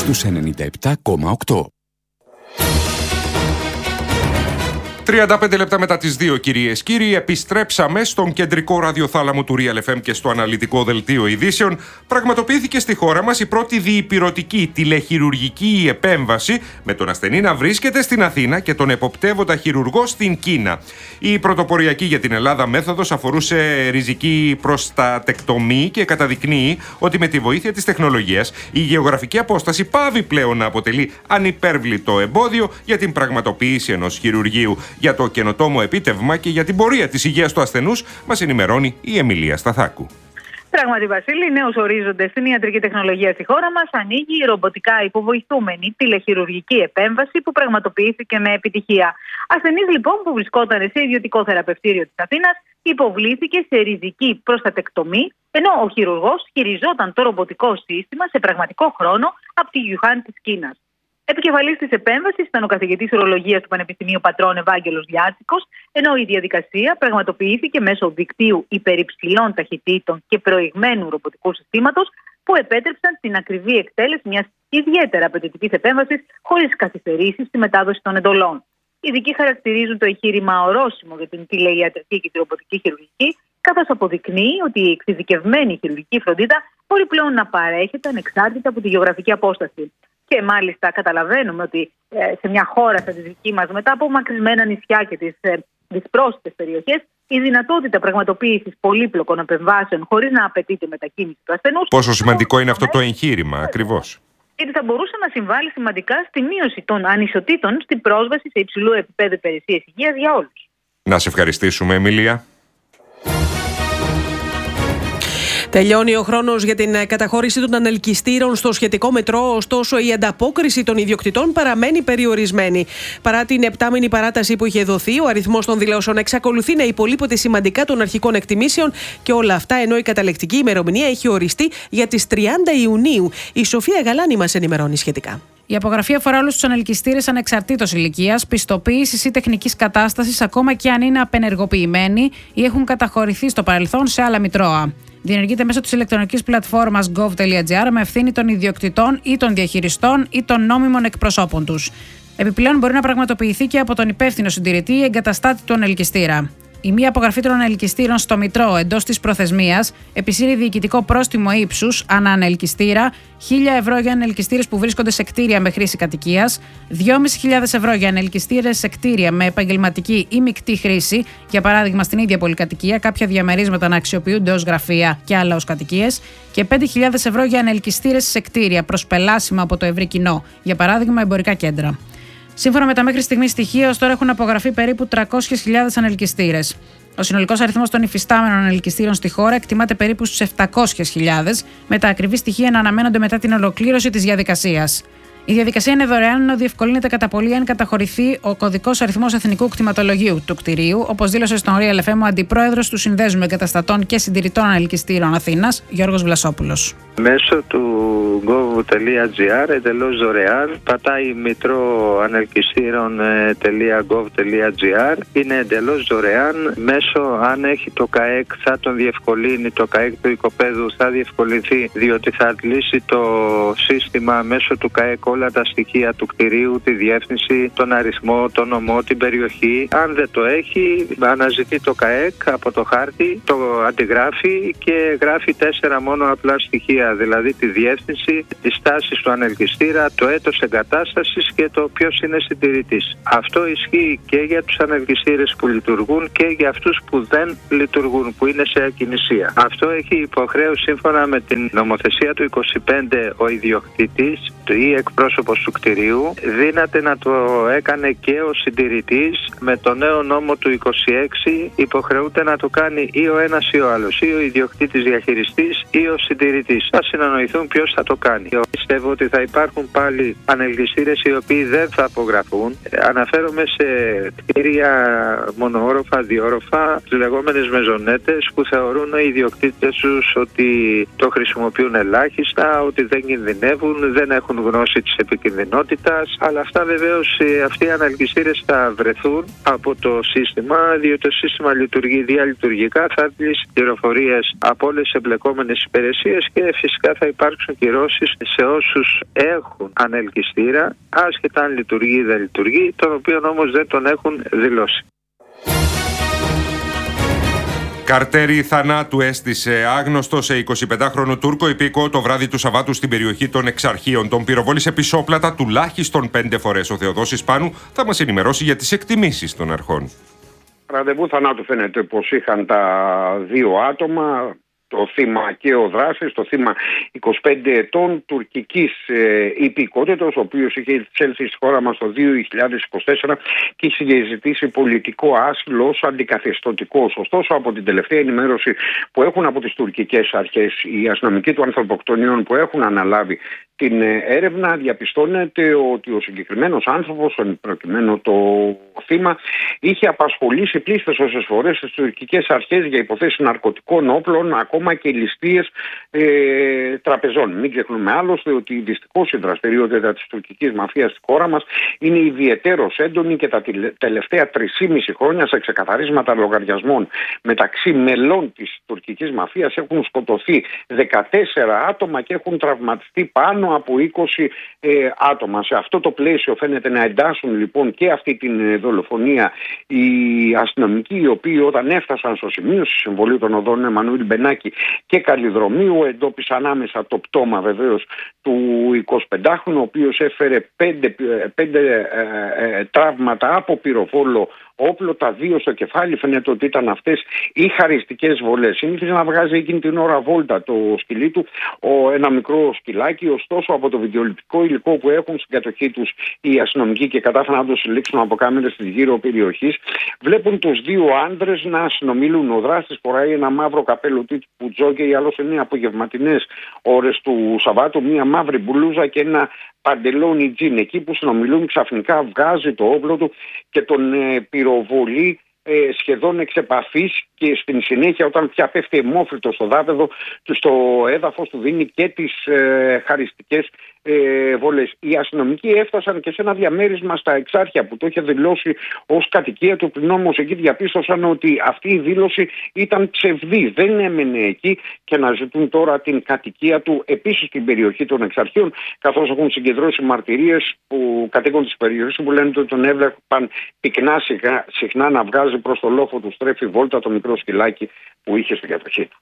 στους 97,8. 35 λεπτά μετά τις 2, κυρίες κύριοι, επιστρέψαμε στον κεντρικό ραδιοθάλαμο του Real FM και στο αναλυτικό δελτίο ειδήσεων. Πραγματοποιήθηκε στη χώρα μας η πρώτη διυπηρωτική τηλεχειρουργική επέμβαση, με τον ασθενή να βρίσκεται στην Αθήνα και τον εποπτεύοντα χειρουργό στην Κίνα. Η πρωτοποριακή για την Ελλάδα μέθοδος αφορούσε ριζική προστατεκτομή και καταδεικνύει ότι με τη βοήθεια της τεχνολογίας η γεωγραφική απόσταση πάβει πλέον να αποτελεί ανυπέρβλητο εμπόδιο για την πραγματοποίηση ενός χειρουργείου. Για το καινοτόμο επίτευγμα και για την πορεία της υγείας του ασθενούς μας ενημερώνει η Εμιλία Σταθάκου. Πράγματι, Βασίλη, νέους ορίζοντες στην ιατρική τεχνολογία στη χώρα μας ανοίγει η ρομποτικά υποβοηθούμενη τηλεχειρουργική επέμβαση που πραγματοποιήθηκε με επιτυχία. Ασθενής λοιπόν που βρισκόταν σε ιδιωτικό θεραπευτήριο της Αθήνας υποβλήθηκε σε ριζική προστατεκτομή, ενώ ο χειρουργός χειριζόταν το ρομποτικό σύστημα σε πραγματικό χρόνο από τη Γιουχάν της Κίνας. Επικεφαλής της επέμβασης ήταν ο καθηγητής ουρολογίας του Πανεπιστημίου Πατρών Ευάγγελος Γιάτσικος, ενώ η διαδικασία πραγματοποιήθηκε μέσω δικτύου υπερυψηλών ταχυτήτων και προηγμένου ρομποτικού συστήματος, που επέτρεψαν την ακριβή εκτέλεση μιας ιδιαίτερα απαιτητικής επέμβασης χωρίς καθυστερήσεις στη μετάδοση των εντολών. Οι ειδικοί χαρακτηρίζουν το εγχείρημα ορόσημο για την τηλεϊατρική και τη ρομποτική χειρουργική, καθώς αποδεικνύει ότι η εξειδικευμένη χειρουργική φροντίδα μπορεί πλέον να παρέχεται ανεξάρτητα από τη γεωγραφική απόσταση. Και μάλιστα καταλαβαίνουμε ότι σε μια χώρα σαν τη δική μας, μετά από μακρισμένα νησιά και τις δυσπρόσιτες περιοχές, η δυνατότητα πραγματοποίησης πολύπλοκων επεμβάσεων χωρίς να απαιτείται μετακίνηση του ασθενούς. Πόσο σημαντικό είναι αυτό το εγχείρημα, ακριβώς. Γιατί θα μπορούσε να συμβάλλει σημαντικά στη μείωση των ανισοτήτων στην πρόσβαση σε υψηλού επίπεδου υπηρεσίες υγείας για όλους. Να σε ευχαριστήσουμε, Εμιλία. Τελειώνει ο χρόνος για την καταχώρηση των ανελκυστήρων στο σχετικό μετρό, ωστόσο η ανταπόκριση των ιδιοκτητών παραμένει περιορισμένη. Παρά την 7μηνη παράταση που είχε δοθεί, ο αριθμός των δηλώσεων εξακολουθεί να υπολείπεται σημαντικά των αρχικών εκτιμήσεων, και όλα αυτά ενώ η καταλεκτική ημερομηνία έχει οριστεί για τις 30 Ιουνίου. Η Σοφία Γαλάνη μας ενημερώνει σχετικά. Η απογραφή αφορά όλους τους ανελκυστήρες ανεξαρτήτως ηλικίας, πιστοποίησης ή τεχνικής κατάστασης, ακόμα και αν είναι απενεργοποιημένοι ή έχουν καταχωρηθεί στο παρελθόν σε άλλα μητρώα. Διενεργείται μέσω της ηλεκτρονικής πλατφόρμας gov.gr με ευθύνη των ιδιοκτητών ή των διαχειριστών ή των νόμιμων εκπροσώπων τους. Επιπλέον, μπορεί να πραγματοποιηθεί και από τον υπεύθυνο συντηρητή ή εγκαταστάτη του ανελκυστήρα. Η μη απογραφή των ανελκυστήρων στο Μητρό εντός της προθεσμίας επισύρει διοικητικό πρόστιμο ύψους ανά ανελκυστήρα 1.000 ευρώ για ανελκυστήρες που βρίσκονται σε κτίρια με χρήση κατοικίας, 2.500 ευρώ για ανελκυστήρες σε κτίρια με επαγγελματική ή μεικτή χρήση, για παράδειγμα στην ίδια πολυκατοικία, κάποια διαμερίσματα να αξιοποιούνται ως γραφεία και άλλα ως κατοικίες, και 5.000 ευρώ για ανελκυστήρες σε κτίρια προσπελάσιμα από το ευρύ κοινό, για παράδειγμα εμπορικά κέντρα. Σύμφωνα με τα μέχρι στιγμής στοιχεία, ως τώρα έχουν απογραφεί περίπου 300.000 ανελκυστήρες. Ο συνολικός αριθμός των υφιστάμενων ανελκυστήρων στη χώρα εκτιμάται περίπου στους 700.000, με τα ακριβή στοιχεία να αναμένονται μετά την ολοκλήρωση της διαδικασίας. Η διαδικασία είναι δωρεάν, ενώ διευκολύνεται κατά πολύ αν καταχωρηθεί ο κωδικός αριθμός εθνικού κτηματολογίου του κτηρίου, όπως δήλωσε στον Real FM ο αντιπρόεδρος του Συνδέσμου Εγκαταστατών και Συντηρητών Ανελκυστήρων Αθήνας, Γιώργος Βλασόπουλος. Μέσω του gov.gr εντελώς δωρεάν, πατάει μητρό ανελκυστήρων.gov.gr, είναι εντελώς δωρεάν. Μέσω, αν έχει το ΚΑΕΚ, θα τον διευκολύνει, το ΚΑΕΚ του οικοπαίδου θα διευκολυνθεί, διότι θα αντλήσει το σύστημα μέσω του ΚΑΕΚ όλα τα στοιχεία του κτηρίου, τη διεύθυνση, τον αριθμό, τον νομό, την περιοχή. Αν δεν το έχει, αναζητεί το ΚΑΕΚ από το χάρτη, το αντιγράφει και γράφει 4 μόνο απλά στοιχεία, δηλαδή τη διεύθυνση, τη στάση του ανελκυστήρα, το έτος εγκατάστασης και το ποιος είναι συντηρητής. Αυτό ισχύει και για τους ανελκυστήρες που λειτουργούν και για αυτούς που δεν λειτουργούν, που είναι σε ακινησία. Αυτό έχει υποχρέωση σύμφωνα με την νομοθεσία του 25 ο ιδιοκτήτης ή εκπρόσωπος του κτηρίου, δύναται να το έκανε και ο συντηρητής. Με το νέο νόμο του 26 υποχρεούται να το κάνει ή ο ένας ή ο άλλος, ή ο ιδιοκτήτης διαχειριστής ή ο συντηρητής. Θα συνεννοηθούν ποιος θα το κάνει. Πιστεύω ότι θα υπάρχουν πάλι ανελκυστήρες οι οποίοι δεν θα απογραφούν. Αναφέρομαι σε κτίρια μονοόροφα, διόροφα, τις λεγόμενες μεζονέτες, που θεωρούν οι ιδιοκτήτες τους ότι το χρησιμοποιούν ελάχιστα, ότι δεν κινδυνεύουν, δεν έχουν γνώση της επικινδυνότητας. Αλλά αυτά βεβαίως, αυτοί οι αναλγιστήρες θα βρεθούν από το σύστημα, διότι το σύστημα λειτουργεί διαλειτουργικά, θα αντλήσει πληροφορίες από όλες τις εμπλεκόμενες υπηρεσίες και φυσικά θα υπάρξουν κυρώσεις σε όσους έχουν ανελκυστήρα, άσχετα αν λειτουργεί ή δεν λειτουργεί, τον οποίο όμως δεν τον έχουν δηλώσει. Καρτέρι θανάτου έστησε άγνωστο σε 25χρονο Τούρκο υπήκο το βράδυ του Σαββάτου στην περιοχή των Εξαρχείων. Τον πυροβόλησε πισόπλατα τουλάχιστον 5 φορές. Ο Θεοδόσης Πάνου θα μας ενημερώσει για τις εκτιμήσεις των αρχών. Ραντεβού θανάτου φαίνεται πως είχαν τα 2 άτομα. Το θύμα και ο δράστης, το θύμα 25 ετών τουρκικής υπηκότητας, ο οποίος είχε εισέλθει στη χώρα μας το 2024 και είχε ζητήσει πολιτικό άσυλο ως αντικαθεστωτικός. Ωστόσο, από την τελευταία ενημέρωση που έχουν από τις τουρκικές αρχές, οι αστυνομικοί του ανθρωποκτονίων που έχουν αναλάβει την έρευνα, διαπιστώνεται ότι ο συγκεκριμένος άνθρωπος, προκειμένου το θύμα, είχε απασχολήσει πλήστες όσες φορές τις τουρκικές αρχές για υποθέσεις ναρκωτικών όπλων, ακόμα και ληστείες τραπεζών. Μην ξεχνούμε άλλωστε ότι δυστυχώς η δραστηριότητα της τουρκικής μαφίας στη χώρα μας είναι ιδιαιτέρως έντονη και τα τελευταία 3,5 χρόνια σε ξεκαθαρίσματα λογαριασμών μεταξύ μελών της τουρκικής μαφίας έχουν σκοτωθεί 14 άτομα και έχουν τραυματιστεί πάνω από 20 άτομα. Σε αυτό το πλαίσιο φαίνεται να εντάσσουν λοιπόν και αυτή την δολοφονία οι αστυνομικοί, οι οποίοι όταν έφτασαν στο σημείο στη συμβολή των οδών Εμμανουήλ Μπενάκη και Καλλιδρομίου εντόπισαν άμεσα το πτώμα βεβαίως του 25χρονου, ο οποίος έφερε 5 τραύματα από πυροβόλο όπλο, τα 2 στο κεφάλι. Φαίνεται ότι ήταν αυτές οι χαριστικές βολές. Συνήθιζε να βγάζει εκείνη την ώρα βόλτα το σκυλί του, ένα μικρό σκυλάκι. Ωστόσο, από το βιντεοληπτικό υλικό που έχουν στην κατοχή τους οι αστυνομικοί και κατάφεραν να το συλλέξουν από κάμερες της γύρω περιοχής, βλέπουν τους 2 άντρες να συνομιλούν. Ο δράστης φοράει ένα μαύρο καπέλο τύπου τζόκερ, οι άλλος είναι απογευματινές ώρες του Σαββάτου, μία μαύρη μπλούζα και ένα παντελόνι τζιν. Εκεί που συνομιλούν, ξαφνικά βγάζει το όπλο του και τον πυροβολεί σχεδόν εξ επαφής, και στην συνέχεια, όταν πια πέφτει αιμόφριτο στο δάπεδο, στο έδαφος του δίνει και τις χαριστικές βολές. Οι αστυνομικοί έφτασαν και σε ένα διαμέρισμα στα Εξάρχεια που το είχε δηλώσει ως κατοικία του, πριν όμως εκεί διαπίστωσαν ότι αυτή η δήλωση ήταν ψευδή. Δεν έμενε εκεί και αναζητούν τώρα την κατοικία του επίσης στην περιοχή των Εξαρχείων, καθώς έχουν συγκεντρώσει μαρτυρίες που κατοίκων της περιοχής που λένε ότι τον έβλεπαν πυκνά συχνά να βγάζει προς το λόφο του, στρέφει βόλτα το μικρό σκυλάκι που είχε στην κατοχή του.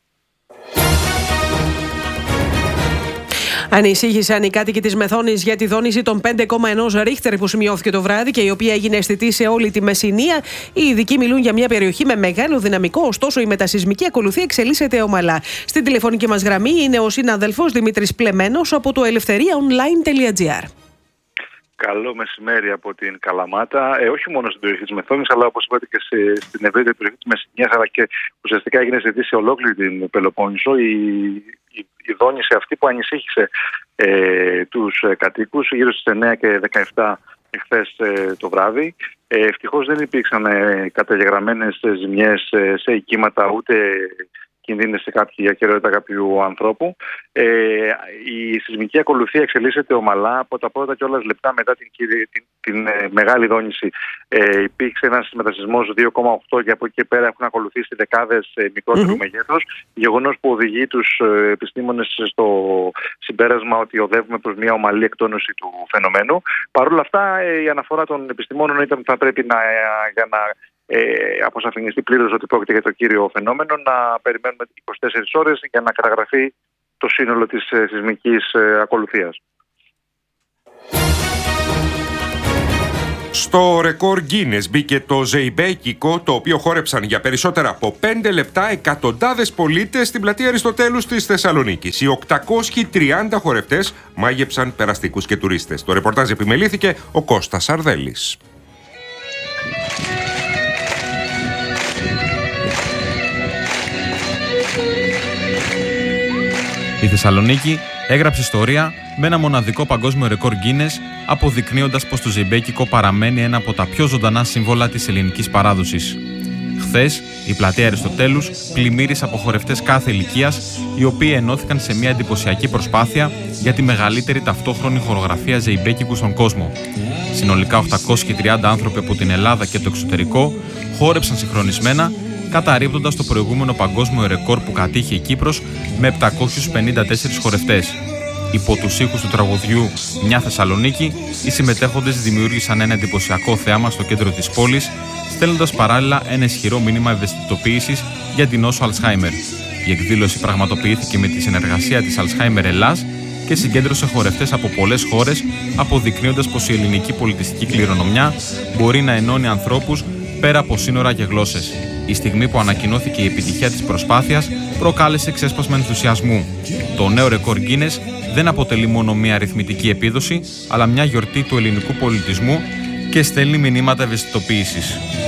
Ανησύχησαν οι κάτοικοι της Μεθόνης για τη δόνηση των 5,1 ρίχτερ που σημειώθηκε το βράδυ και η οποία έγινε αισθητή σε όλη τη Μεσσηνία. Οι ειδικοί μιλούν για μια περιοχή με μεγάλο δυναμικό, ωστόσο η μετασεισμική ακολουθία εξελίσσεται ομαλά. Στην τηλεφωνική μας γραμμή είναι ο συνάδελφος Δημήτρης Πλεμένος από το eleftheriaonline.gr. Καλό μεσημέρι από την Καλαμάτα. Όχι μόνο στην περιοχή της Μεθόνης, αλλά όπως είπατε και στην ευρύτερη περιοχή της Μεσσηνίας, αλλά και ουσιαστικά έγινε αισθητή σε ολόκληρη την Πελοπόννησο. Η δόνηση αυτή που ανησύχησε τους κατοίκους γύρω στις 9 και 17 εχθές το βράδυ. Ευτυχώς δεν υπήρξαν καταγεγραμμένες ζημιές σε οικήματα, ούτε κινδύνες σε κάποια ακεραιότητα κάποιου ανθρώπου. Η σεισμική ακολουθία εξελίσσεται ομαλά. Από τα πρώτα κιόλας λεπτά μετά την μεγάλη δόνηση υπήρξε ένας μετασεισμός 2,8 και από εκεί και πέρα έχουν ακολουθήσει δεκάδες μικρότερου μεγέθους. Γεγονός που οδηγεί τους επιστήμονες στο συμπέρασμα ότι οδεύουμε προς μια ομαλή εκτόνωση του φαινομένου. Παρ' όλα αυτά, η αναφορά των επιστημόνων ήταν ότι θα πρέπει για να αποσαφινιστεί πλήρως ότι πρόκειται για το κύριο φαινόμενο, να περιμένουμε 24 ώρες για να καταγραφεί το σύνολο της σεισμικής ακολουθίας. Στο ρεκόρ Guinness μπήκε το ζεϊμπέκικο, το οποίο χόρεψαν για περισσότερα από 5 λεπτά εκατοντάδες πολίτες στην πλατεία Αριστοτέλους της Θεσσαλονίκης. Οι 830 χορευτές μάγεψαν περαστικούς και τουρίστες. Το ρεπορτάζ επιμελήθηκε ο Κώστας Σαρδέλης. Η Θεσσαλονίκη έγραψε ιστορία με ένα μοναδικό παγκόσμιο ρεκόρ Guinness, αποδεικνύοντας πως το ζεϊμπέκικο παραμένει ένα από τα πιο ζωντανά σύμβολα της ελληνικής παράδοσης. Χθες, η πλατεία Αριστοτέλους πλημμύρισε από χορευτές κάθε ηλικίας, οι οποίοι ενώθηκαν σε μια εντυπωσιακή προσπάθεια για τη μεγαλύτερη ταυτόχρονη χορογραφία ζεϊμπέκικου στον κόσμο. Συνολικά 830 άνθρωποι από την Ελλάδα και το εξωτερικό χόρεψαν συγχρονισμένα, καταρρίπτοντας το προηγούμενο παγκόσμιο ρεκόρ που κατήχε η Κύπρος με 754 χορευτές. Υπό τους ήχους του τραγουδιού «Μια Θεσσαλονίκη», οι συμμετέχοντες δημιούργησαν ένα εντυπωσιακό θέαμα στο κέντρο της πόλης, στέλνοντας παράλληλα ένα ισχυρό μήνυμα ευαισθητοποίησης για την νόσο Αλτσχάιμερ. Η εκδήλωση πραγματοποιήθηκε με τη συνεργασία της Αλτσχάιμερ Ελλάς και συγκέντρωσε χορευτές από πολλές χώρες, αποδεικνύοντας πως η ελληνική πολιτιστική κληρονομιά μπορεί να ενώνει ανθρώπους πέρα από σύνορα και γλώσσες. Η στιγμή που ανακοινώθηκε η επιτυχία της προσπάθειας προκάλεσε ξέσπασμα ενθουσιασμού. Το νέο ρεκόρ Guinness δεν αποτελεί μόνο μια αριθμητική επίδοση, αλλά μια γιορτή του ελληνικού πολιτισμού και στέλνει μηνύματα ευαισθητοποίησης.